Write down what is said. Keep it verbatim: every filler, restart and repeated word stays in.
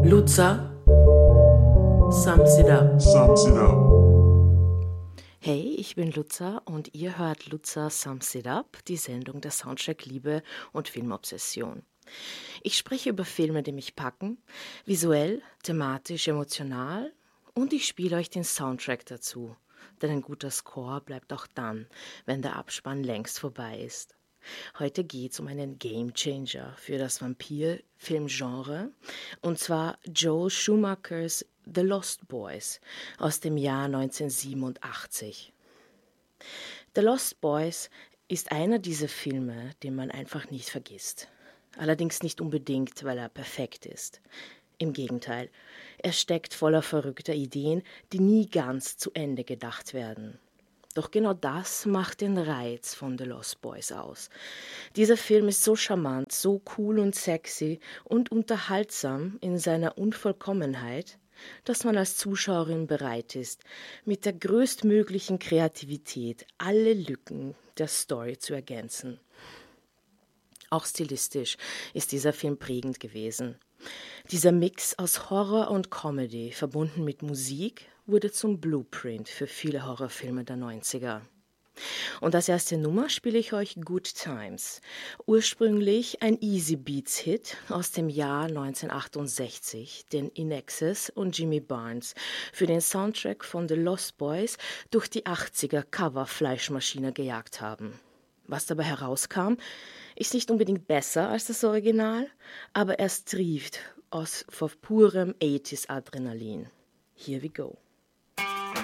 Luza sums it up. Sums it up. Hey, ich bin Luza und ihr hört Luza Sums It Up, die Sendung der Soundtrack Liebe und Filmobsession. Ich spreche über Filme, die mich packen, visuell, thematisch, emotional, und ich spiele euch den Soundtrack dazu, denn ein guter Score bleibt auch dann, wenn der Abspann längst vorbei ist. Heute geht's um einen Gamechanger für das Vampir-Filmgenre, und zwar Joel Schumachers The Lost Boys aus dem Jahr neunzehnhundertsiebenundachtzig. The Lost Boys ist einer dieser Filme, den man einfach nicht vergisst. Allerdings nicht unbedingt, weil er perfekt ist. Im Gegenteil, er steckt voller verrückter Ideen, die nie ganz zu Ende gedacht werden. Doch genau das macht den Reiz von The Lost Boys aus. Dieser Film ist so charmant, so cool und sexy und unterhaltsam in seiner Unvollkommenheit, dass man als Zuschauerin bereit ist, mit der größtmöglichen Kreativität alle Lücken der Story zu ergänzen. Auch stilistisch ist dieser Film prägend gewesen. Dieser Mix aus Horror und Comedy, verbunden mit Musik, wurde zum Blueprint für viele Horrorfilme der neunziger. Und als erste Nummer spiele ich euch Good Times, ursprünglich ein Easy Beats Hit aus dem Jahr neunzehnhundertachtundsechzig, den In Excess und Jimmy Barnes für den Soundtrack von The Lost Boys durch die achtziger Cover-Fleischmaschine gejagt haben. Was dabei herauskam, ist nicht unbedingt besser als das Original, aber es trieft aus vor purem achtziger Adrenalin. Here we go.